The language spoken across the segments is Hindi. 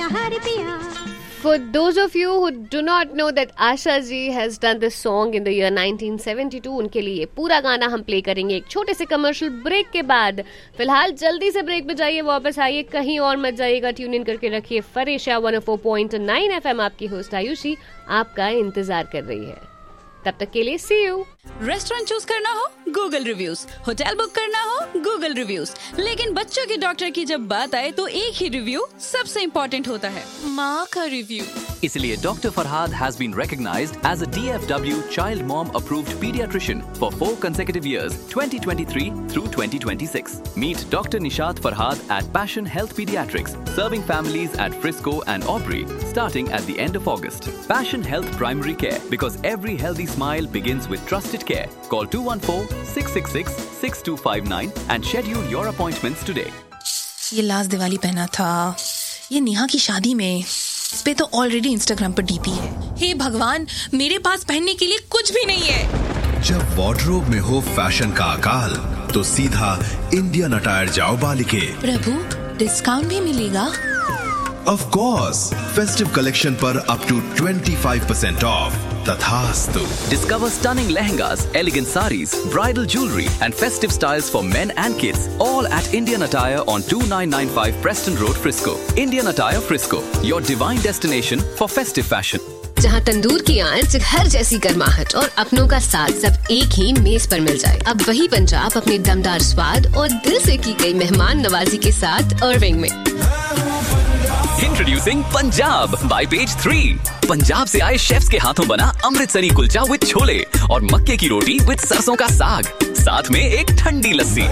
For those of you who do not know that Asha ji has done this song in the year 1972, उनके लिए पूरा गाना हम प्ले करेंगे एक छोटे से कमर्शियल ब्रेक के बाद. फिलहाल जल्दी से ब्रेक पे जाइए, वापस आइए, कहीं और मत जाइएगा. ट्यून इन करके रखिए फरेशा 104.9 FM. आपकी होस्ट आयुषी आपका इंतजार कर रही है. तब तक के लिए सी यू. रेस्टोरेंट चूज करना हो गूगल रिव्यूज, होटल बुक करना हो गूगल रिव्यूज, लेकिन बच्चों के डॉक्टर की जब बात आए तो एक ही रिव्यू सबसे इम्पोर्टेंट होता है, माँ का रिव्यू. इसलिए Dr. Farhad has been recognized as a DFW Child Mom Approved Pediatrician for 4 consecutive years, 2023 through 2026. Meet Dr. Nishat Farhad at Passion Health Pediatrics, serving families at Frisco and Aubrey, starting at the end of August. Passion Health Primary Care, because every healthy smile begins with trusted care. Call 214-666-6259 and schedule your appointments today. ये लास्ट दिवाली पहना था, ये नेहा की शादी में. इस पे तो ऑलरेडी इंस्टाग्राम पर डीपी है. हे भगवान, मेरे पास पहनने के लिए कुछ भी नहीं है. जब वार्डरोब में हो फैशन का अकाल, तो सीधा इंडियन अटायर जाओ बालिके. प्रभु, डिस्काउंट भी मिलेगा? Of course, festive collection पर up to 25% off. तथास्तु. Discover stunning lehengas, elegant saris, bridal jewelry and festive styles for men and kids, all at Indian Attire on 2995 Preston Road, Frisco. Indian Attire Frisco, your divine destination for festive fashion. जहाँ तंदूर की आंच, घर जैसी गर्माहट और अपनों का साथ सब एक ही मेज पर मिल जाए. अब वही पंजाब अपने दमदार स्वाद और दिल से की गई मेहमान नवाजी के साथ अर्विंग में. Introducing Punjab by Page 3. Punjab से आए शेफ्स के हाथों बना अमृतसरी कुलचा विद छोले और मक्के की रोटी विद सरसों का साग, साथ में एक ठंडी लस्सी.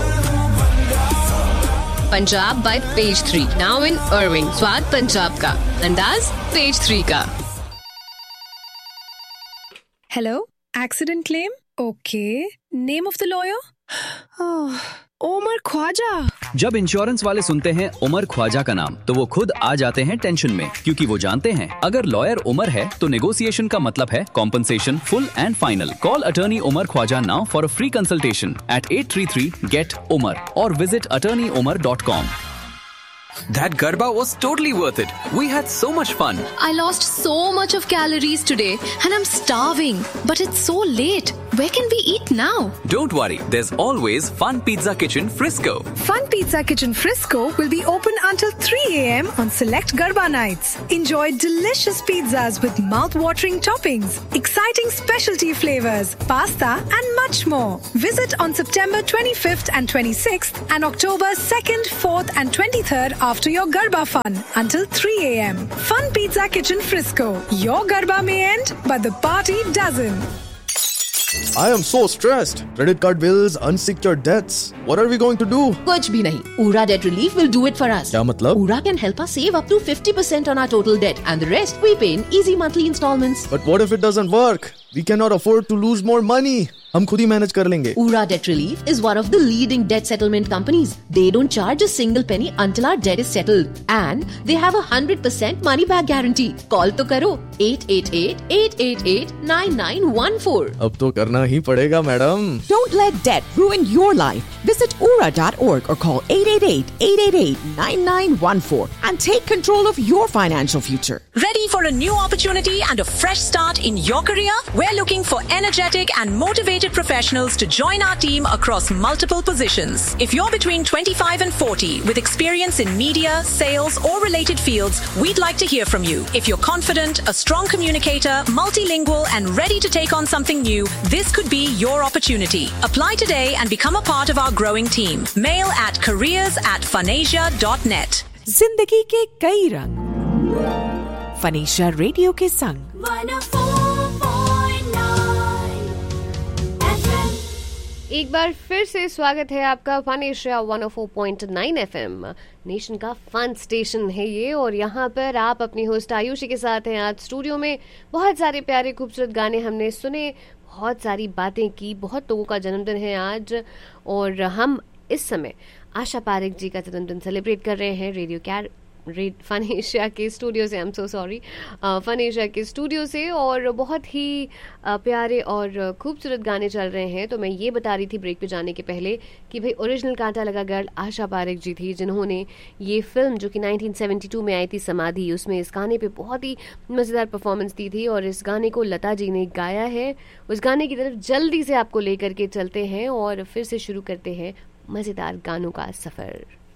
Punjab bye page 3 now in अर्विंग. स्वाद पंजाब का, अंदाज पेज 3 का. Hello, accident claim? Okay. Name of the lawyer? Omar Khwaja. जब इंश्योरेंस वाले सुनते हैं उमर ख्वाजा का नाम, तो वो खुद आ जाते हैं टेंशन में, क्योंकि वो जानते हैं अगर लॉयर उमर है तो नेगोशिएशन का मतलब है compensation full and final. Call attorney Umar Khwaja now for a free consultation at 833-GET-UMAR or visit attorneyumar.com. That Garba was totally worth it. We had so much fun. I lost so much of calories today and I'm starving. But it's so late. Where can we eat now? Don't worry, there's always Fun Pizza Kitchen Frisco. Fun Pizza Kitchen Frisco will be open until 3 a.m. on select Garba nights. Enjoy delicious pizzas with mouth-watering toppings, exciting specialty flavors, pasta and much more. Visit on September 25th and 26th and October 2nd, 4th and 23rd after your Garba fun until 3 a.m. Fun Pizza Kitchen Frisco. Your Garba may end, but the party doesn't. I am so stressed. Credit card bills, unsecured debts. What are we going to do? कुछ भी नहीं. Ura Debt Relief will do it for us. क्या मतलब? Ura can help us save up to 50% on our total debt, and the rest we pay in easy monthly installments. But what if it doesn't work? We cannot afford to lose more money. हम खुद ही मैनेज कर लेंगे. Ura Debt Relief is one of the leading debt settlement companies. They don't charge a single penny until our debt is settled, and they have a 100% money back guarantee. Call तो करो 888-888-9914. अब तो करना ही पड़ेगा, madam. Don't let debt ruin your life. Visit ura.org or call 888-888-9914 and take control of your financial future. Ready for a new opportunity and a fresh start in your career? We're looking for energetic and motivated professionals to join our team across multiple positions. If you're between 25 and 40 with experience in media, sales or related fields, we'd like to hear from you. If you're confident, a strong communicator, multilingual and ready to take on something new, this could be your opportunity. Apply today and become a part of our growing team. Mail at careers@funasia.net. जिंदगी के कई रंग फनीशा रेडियो के संग. एक बार फिर से स्वागत है आपका फन एशिया 104.9 FM. नेशन का फन स्टेशन है ये, और यहाँ पर आप अपनी होस्ट आयुषी के साथ हैं. आज स्टूडियो में बहुत सारे प्यारे खूबसूरत गाने हमने सुने, बहुत सारी बातें की, बहुत लोगों का जन्मदिन है आज, और हम इस समय आशा पारेख जी का जन्मदिन सेलिब्रेट कर रहे हैं. रेडियो फन एशिया के स्टूडियो से, I am so sorry, fun Asia के स्टूडियो से, और बहुत ही प्यारे और खूबसूरत गाने चल रहे हैं। तो मैं ये बता रही थी ब्रेक पे जाने के पहले कि भाई ओरिजिनल कांटा लगा गर्ल आशा पारेख जी थी, जिन्होंने ये फिल्म जो कि 1972 में आई थी समाधि, उसमें इस गाने पे बहुत ही मज़ेदार परफॉर्मेंस दी थी, और इस गाने को लता जी ने गाया है। उस गाने की तरफ जल्दी से आपको लेकर के चलते हैं और फिर से शुरू करते हैं मज़ेदार गानों का सफ़र।